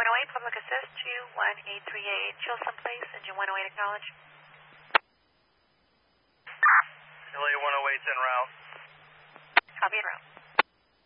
108, Public Assist 21838. Chilson Place, engine 108, acknowledge. LA 108's en route.